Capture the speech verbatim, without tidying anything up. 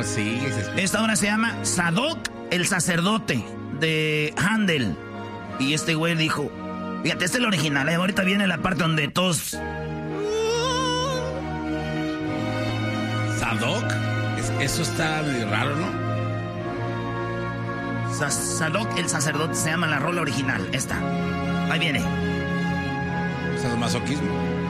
¿Cómo sigues? Esta obra se llama Sadoc, el sacerdote, de Handel. Y este güey dijo, fíjate, este es el original, ¿eh? Ahorita viene la parte donde todos... ¿Sadoc? Es, eso está medio raro, ¿no? Sa Sadoc, el sacerdote, se llama la rola original, esta. Ahí viene. ¿Sadomasoquismo?